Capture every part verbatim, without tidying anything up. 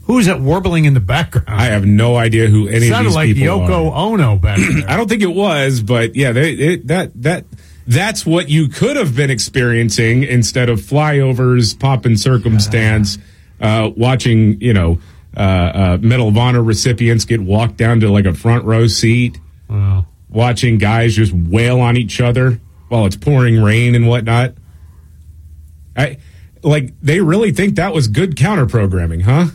Who's that warbling in the background? I have no idea who any it of these like people are. Sounded like Yoko Ono back there. I don't think it was, but yeah, they, it, that that that's what you could have been experiencing instead of flyovers, pomp and circumstance, uh, watching, you know, uh, uh, Medal of Honor recipients get walked down to like a front row seat, wow. watching guys just wail on each other while it's pouring rain and whatnot. I like they really think that was good counter programming, huh?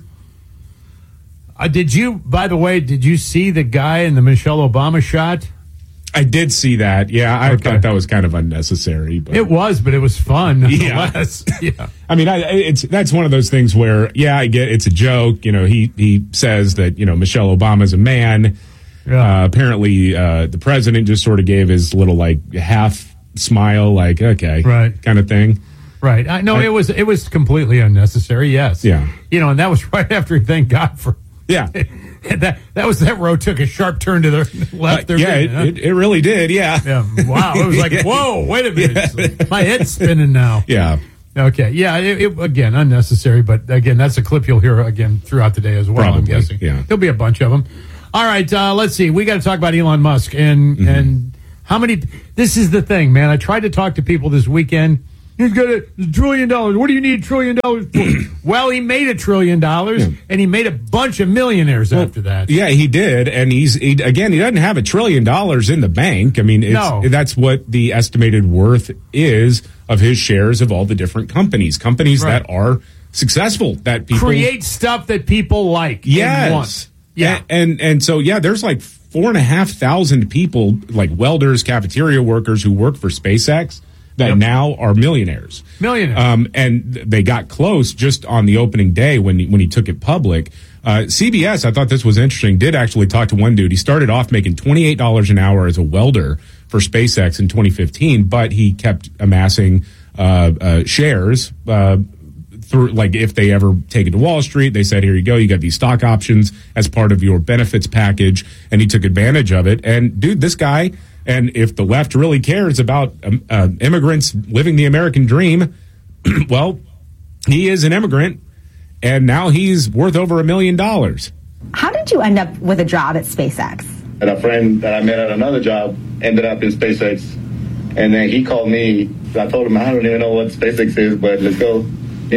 Uh, did you, by the way, did you see the guy in the Michelle Obama shot? I did see that. Yeah, I Okay. thought that was kind of unnecessary. But. It was, but it was fun. Yeah. Nonetheless. Yeah. I mean, I, it's that's one of those things where, yeah, I get it's a joke. You know, he he says that, you know, Michelle Obama's a man. Yeah. Uh, apparently, uh, the president just sort of gave his little like half smile, like okay, Right. kind of thing. Right. I know it was it was completely unnecessary. Yes. Yeah. You know, and that was right after he thanked God for. Yeah. that that was that road took a sharp turn to the left. Uh, there, yeah, it, huh? it, it really did. Yeah. Yeah. Wow. It was like, whoa, wait a minute. My head's spinning now. Yeah. Okay. Yeah. It, it, again, unnecessary, but again, that's a clip you'll hear again throughout the day as well. Probably, I'm guessing. yeah. There'll be a bunch of them. All right. Uh, let's see. We got to talk about Elon Musk and Mm-hmm. and how many. This is the thing, man. I tried to talk to people this weekend. He's got a trillion dollars. What do you need a trillion dollars for? Well, he made a trillion dollars, Yeah. and he made a bunch of millionaires Well, after that. Yeah, he did, and he's he, again. He doesn't have a trillion dollars in the bank. I mean, it's, No. that's what the estimated worth is of his shares of all the different companies, companies Right. that are successful, that people Create stuff that people like. Yes, and want. Yeah. and, and and so yeah, there's like four and a half thousand people, like welders, cafeteria workers, who work for SpaceX that Yep. now are millionaires. Millionaires. Um, and they got close just on the opening day when he, when he took it public. Uh, C B S, I thought this was interesting, did actually talk to one dude. He started off making twenty-eight dollars an hour as a welder for SpaceX in twenty fifteen, but he kept amassing uh, uh, shares. Uh, through, like if they ever take it to Wall Street, they said, here you go, you got these stock options as part of your benefits package, and he took advantage of it. And dude, this guy, and if the left really cares about um, uh, immigrants living the American dream, well, he is an immigrant, and now he's worth over a million dollars. How did you end up with a job at SpaceX? And a friend that I met at another job ended up in SpaceX. And then he called me. I told him, I don't even know what SpaceX is, but let's go. You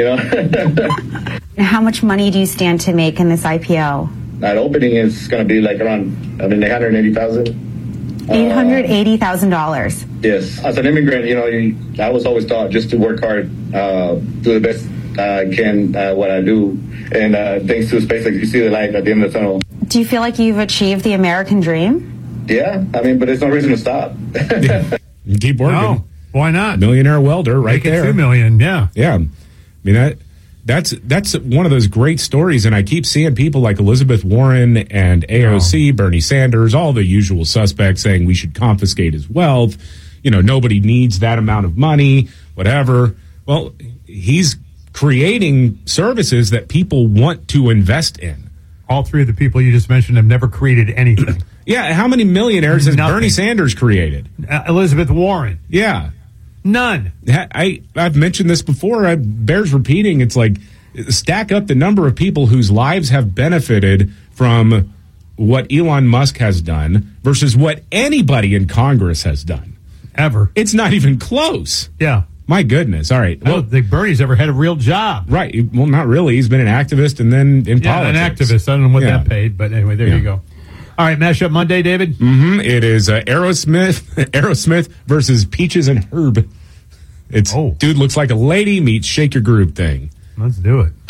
know? How much money do you stand to make in this I P O? That opening is going to be like around, I mean, eight hundred eighty thousand dollars. eight hundred eighty thousand dollars. Yes. As an immigrant, you know, you, I was always taught just to work hard, uh, do the best I can, uh, what I do. And uh, thanks to SpaceX, you see the light at the end of the tunnel. Do you feel like you've achieved the American dream? Yeah. I mean, but there's no reason to stop. You keep working. No, why not? Millionaire welder right Make it there. two million, yeah. Yeah. I mean, that that's that's one of those great stories, and I keep seeing people like Elizabeth Warren and A O C, Oh. Bernie Sanders, all the usual suspects saying we should confiscate his wealth. You know, nobody needs that amount of money, whatever. Well, he's creating services that people want to invest in. All three of the people you just mentioned have never created anything. Yeah, how many millionaires has Nothing. Bernie Sanders created? Uh, Elizabeth Warren, Yeah. none. I, I've mentioned this before. It bears repeating. It's like stack up the number of people whose lives have benefited from what Elon Musk has done versus what anybody in Congress has done. Ever. It's not even close. Yeah. My goodness. All right. I don't think Bernie's ever had a real job. Right. Well, not really. He's been an activist and then in Yeah, politics. an activist. I don't know what Yeah. that paid, but anyway, there Yeah. you go. All right, Mashup Monday, David. Mm-hmm. It is uh, Aerosmith, Aerosmith versus Peaches and Herb. It's Oh. dude looks like a lady meets Shake Your Groove thing. Let's do it.